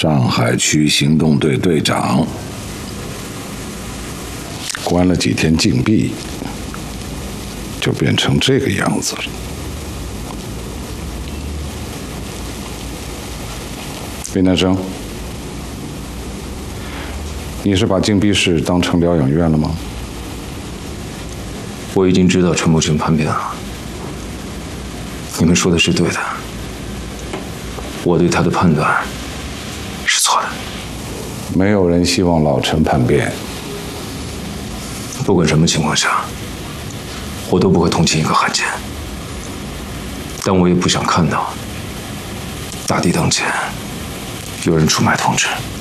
上海区行动队队长，关了几天禁闭，就变成这个样子了。林南生，你是把禁闭室当成疗养院了吗？ 我已经知道陈慕生叛变了。你们说的是对的，我对他的判断是错的。 没有人希望老陈叛变。 不管什么情况下，我都不会同情一个汉奸。但我也不想看到大敌当前，有人出卖同志。